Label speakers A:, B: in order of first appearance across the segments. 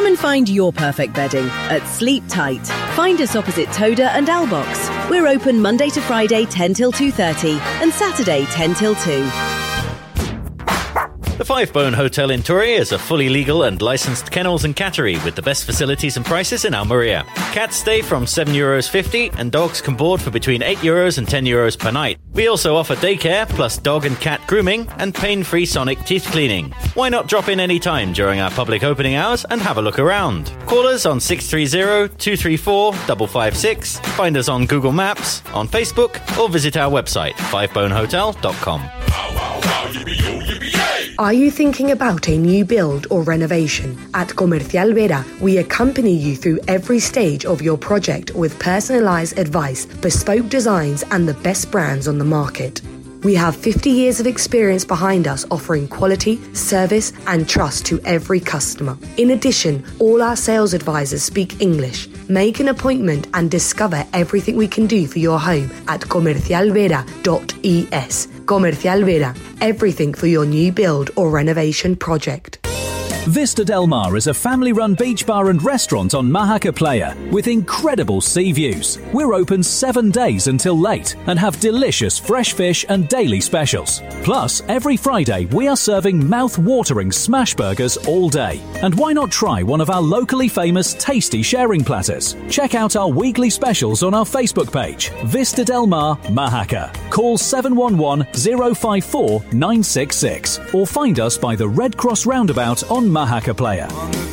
A: Come and find your perfect bedding at Sleep Tight. Find us opposite Toda and Albox. We're open Monday to Friday 10 till 2:30 and Saturday 10 till 2.
B: The Five Bone Hotel in Torre is a fully legal and licensed kennels and cattery with the best facilities and prices in Almeria. Cats stay from €7.50 and dogs can board for between €8 and €10 per night. We also offer daycare plus dog and cat grooming and pain-free sonic teeth cleaning. Why not drop in any time during our public opening hours and have a look around? Call us on 630-234-556, find us on Google Maps, on Facebook, or visit our website, fivebonehotel.com.
C: Are you thinking about a new build or renovation? At Comercial Vera, we accompany you through every stage of your project with personalised advice, bespoke designs and the best brands on the market. We have 50 years of experience behind us offering quality, service and trust to every customer. In addition, all our sales advisors speak English. Make an appointment and discover everything we can do for your home at comercialvera.es. Comercial Vera, everything for your new build or renovation project.
D: Vista Del Mar is a family-run beach bar and restaurant on Mahaca Playa with incredible sea views. We're open 7 days until late and have delicious fresh fish and daily specials. Plus, every Friday we are serving mouth-watering smash burgers all day. And why not try one of our locally famous tasty sharing platters? Check out our weekly specials on our Facebook page, Vista Del Mar Mahaca. Call 711-054 966 or find us by the Red Cross roundabout on Mahaca Playa.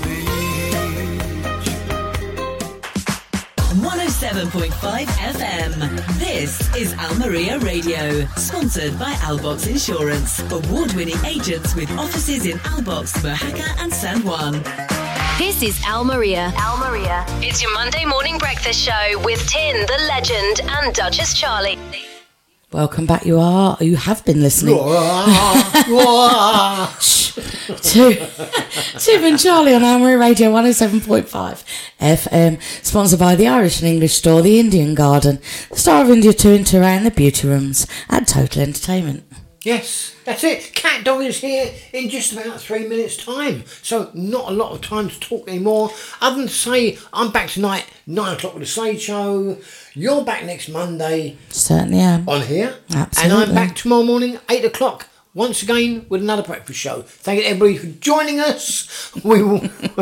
E: 107.5 FM. This is Almeria Radio, sponsored by Albox Insurance. Award-winning agents with offices in Albox, Mahaca and San Juan.
F: This is Almeria. Almeria. It's your Monday morning breakfast show with Tin, the legend, and Duchess Charlie.
G: Welcome back. You have been listening to Tim and Charlie on Almeria Radio 107.5 FM, sponsored by the Irish and English store, the Indian Garden, the Star of India Tour and Terrain, the Beauty Rooms, and Total Entertainment.
H: Yes, that's it. Cat Dog is here in just about 3 minutes' time. So not a lot of time to talk anymore. Other than to say, I'm back tonight, 9 o'clock with the Slade Show. You're back next Monday.
G: Certainly am.
H: On here.
G: Absolutely.
H: And I'm back tomorrow morning, 8 o'clock. Once again with another breakfast show. Thank you everybody for joining us. We will.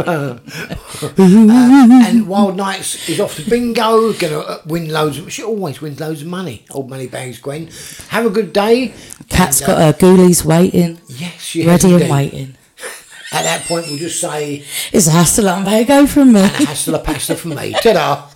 H: And Wild Nights is off to bingo. Gonna win loads. She always wins loads of money. Old money bags, Gwen. Have a good day.
G: Cat's got her ghoulies waiting.
H: Yes, she has.
G: Ready and waiting.
H: At that point, we'll just say,
G: it's a hasta la go from me.
H: And a hasta la pasta from me. Ta-da.